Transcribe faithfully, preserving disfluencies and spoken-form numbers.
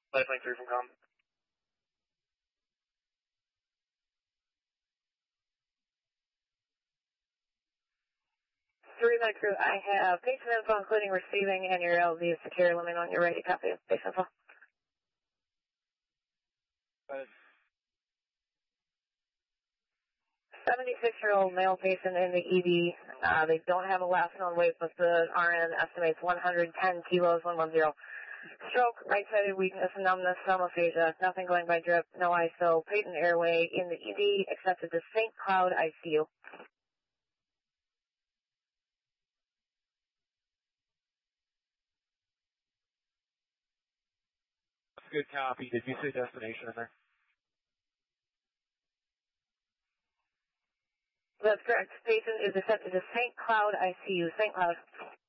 Lifeline three from com. Three med crew, I have patient info including receiving and your L V is secure. Let me know when you're ready. Copy of patient info. Uh, seventy-six-year-old male patient in the E D. Uh, they don't have a last known weight, but the R N estimates one hundred ten kilos, one hundred ten. Stroke, right-sided weakness, numbness, somnophagia, nothing going by drip, no I S O, patent airway in the E D, accepted to Saint Cloud I C U. good copy. Did you say destination in there? That's correct. Patient is accepted to Saint Cloud I C U. Saint Cloud.